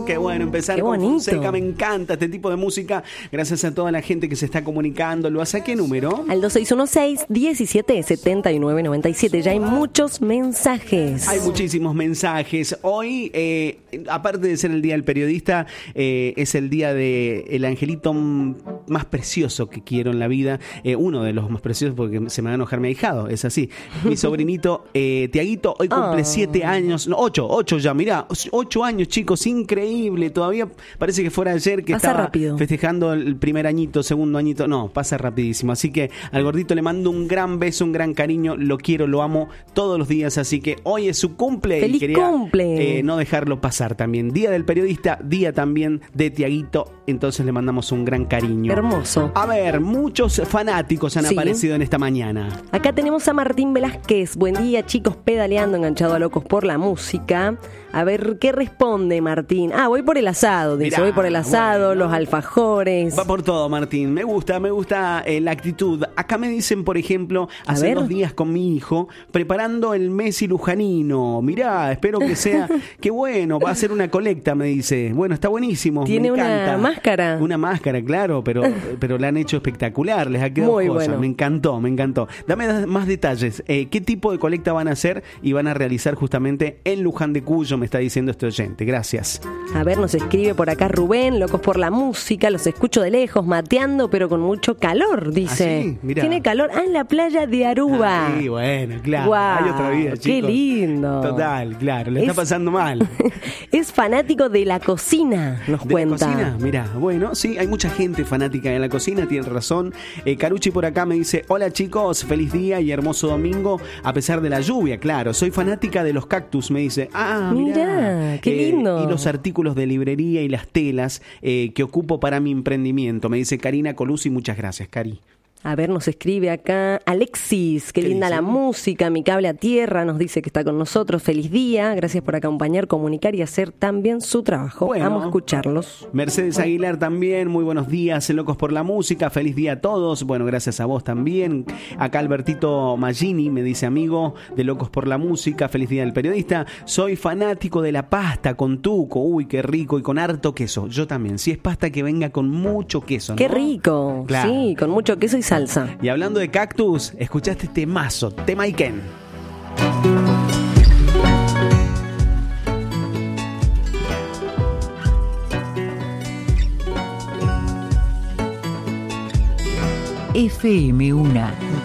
Qué bueno empezar con Fonseca, me encanta este tipo de música. Gracias a toda la gente que se está comunicando. ¿Lo hace a qué número? Al 2616-177997. Ya hay muchos mensajes. Hay muchísimos mensajes. Hoy, aparte de ser el Día del Periodista, es el día del angelito más precioso que quiero en la vida. Uno de los más preciosos, porque se me va a enojar mi ahijado, es así. Mi sobrinito Tiaguito hoy cumple 7 años, no, 8 ya, mirá, 8 años, chicos, increíble. Todavía parece que fuera ayer que pasa estaba rápido. Festejando el primer añito, segundo añito. No, pasa rapidísimo. Así que al gordito le mando un gran beso, un gran cariño. Lo quiero, lo amo todos los días. Así que hoy es su cumple. ¡Feliz y quería, cumple! No dejarlo pasar también. Día del Periodista, día también de Tiaguito. Entonces le mandamos un gran cariño. Hermoso. A ver, muchos fanáticos han aparecido en esta mañana. Acá tenemos a Martín Velázquez. Buen día, chicos, pedaleando, enganchado a Locos por la Música. A ver, ¿qué responde Martín? Voy por el asado, dice. Voy por el asado, bueno, los alfajores. Va por todo, Martín. Me gusta la actitud. Acá me dicen, por ejemplo, hace 2 días con mi hijo, preparando el Messi lujanino. Mirá, espero que sea, qué bueno, va a ser una colecta, me dice. Bueno, está buenísimo. Tiene me encanta. Una máscara. Una máscara, claro, pero la han hecho espectacular. Les ha quedado muy cosa. Bueno. Me encantó. Dame más detalles. ¿Qué tipo de colecta van a hacer y van a realizar justamente en Luján de Cuyo? Me está diciendo este oyente. Gracias. A ver, nos escribe por acá Rubén, Locos por la Música, los escucho de lejos, mateando, pero con mucho calor, dice. ¿Ah, sí? Mirá. Tiene calor. En la playa de Aruba. Sí, bueno, claro. Guau, hay otra vida, chicos. Qué lindo. Total, claro. Le está pasando mal. Es fanático de la cocina, nos cuenta. ¿De la cocina? Mirá, bueno, sí, hay mucha gente fanática de la cocina, tiene razón. Carucci por acá me dice, hola chicos, feliz día y hermoso domingo, a pesar de la lluvia, claro. Soy fanática de los cactus, me dice. Mirá. Qué lindo. Y los artículos de librería y las telas que ocupo para mi emprendimiento. Me dice Karina Colucci, muchas gracias, Cari. A ver, nos escribe acá Alexis, qué linda dice? La música, mi cable a tierra, nos dice que está con nosotros, feliz día, gracias por acompañar, comunicar y hacer también su trabajo, bueno, amo escucharlos. Mercedes Aguilar también, muy buenos días, Locos por la Música, feliz día a todos, bueno, gracias a vos también. Acá Albertito Magini me dice, amigo de Locos por la Música, feliz día del periodista, soy fanático de la pasta con tuco, uy, qué rico, y con harto queso, yo también, si es pasta que venga con mucho queso, ¿no? Qué rico, claro. Sí, con mucho queso y salsa. Y hablando de cactus, escuchaste este temazo, Temaiken. FM Una